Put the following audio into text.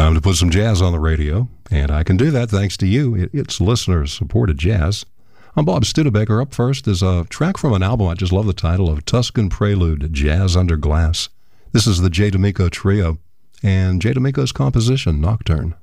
Time to put some jazz on the radio, and I can do that thanks to you. It's listener-supported jazz. I'm Bob Studebaker. Up first is a track from an album I just love the title of, Tuscan Prelude, Jazz Under Glass. This is the Jay D'Amico Trio, and Jay D'Amico's composition, Nocturne.